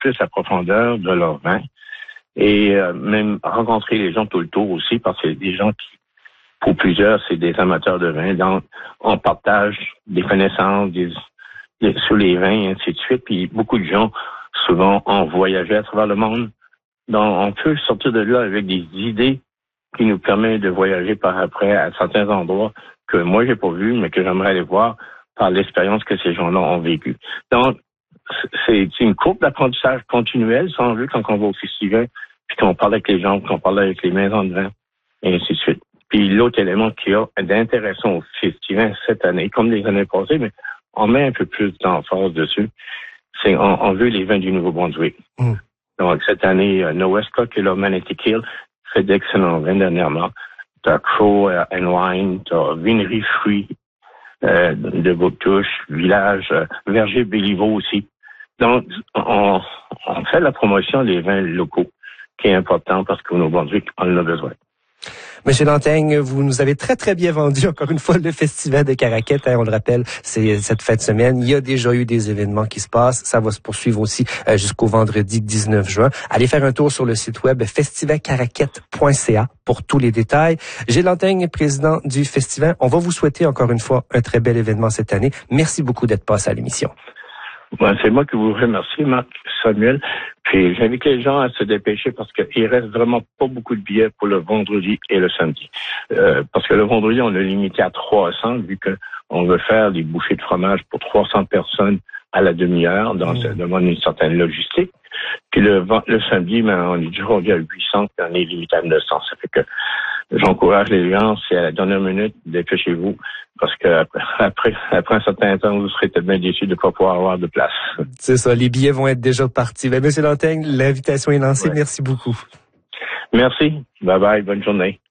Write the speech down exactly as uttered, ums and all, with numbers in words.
plus la profondeur de leur vin et euh, même rencontrer les gens tout le tour aussi, parce que des gens qui, pour plusieurs, c'est des amateurs de vin. Donc, on partage des connaissances des, des, sur les vins et ainsi de suite. Puis beaucoup de gens, souvent, ont voyagé à travers le monde. Donc, on peut sortir de là avec des idées qui nous permettent de voyager par après à certains endroits que moi, j'ai pas vu, mais que j'aimerais aller voir par l'expérience que ces gens-là ont vécue. Donc, c'est une courbe d'apprentissage continuelle, si on veut, quand on va au festival, puis qu'on parle avec les gens, qu'on parle avec les maisons de vin, et ainsi de suite. Puis l'autre élément qu'il y a d'intéressant au festival cette année, comme les années passées, mais on met un peu plus d'emphase dessus, c'est on, on veut les vins du Nouveau-Brunswick. Mm. Donc, cette année, euh, Noweska, qui est là, Magnetic Hill, fait d'excellents vins dernièrement. T'as Crow euh, and Wine, t'as Vinerie Fruits euh, de Bouctouche, Village, euh, Verger Béliveau aussi. Donc, on, on fait la promotion des vins locaux, qui est important parce qu'au Nouveau-Brunswick, on en a besoin. Monsieur Lanteigne, vous nous avez très, très bien vendu, encore une fois, le Festival de Caraquette. Hein, on le rappelle, c'est cette fin de semaine. Il y a déjà eu des événements qui se passent. Ça va se poursuivre aussi euh, jusqu'au vendredi dix-neuf juin. Allez faire un tour sur le site web festival caraquette point c a pour tous les détails. Gilles Lanteigne, président du festival. On va vous souhaiter encore une fois un très bel événement cette année. Merci beaucoup d'être passé à l'émission. Ben, c'est moi qui vous remercie, Marc Samuel. Puis j'invite les gens à se dépêcher parce qu'il reste vraiment pas beaucoup de billets pour le vendredi et le samedi. Euh, parce que le vendredi, on l'a limité à trois cents, vu qu'on veut faire des bouchées de fromage pour trois cents personnes à la demi-heure, donc ça demande une certaine logistique. Puis le, le samedi, ben, on est toujours rendu à huit cents, puis on est limité à neuf cents. Ça fait que j'encourage les gens, c'est à la dernière minute, dépêchez-vous, parce que après, après un certain temps, vous serez peut-être bien déçus de ne pas pouvoir avoir de place. C'est ça, les billets vont être déjà partis. Ben, Monsieur Lanteigne, l'invitation est lancée. Ouais. Merci beaucoup. Merci. Bye bye. Bonne journée.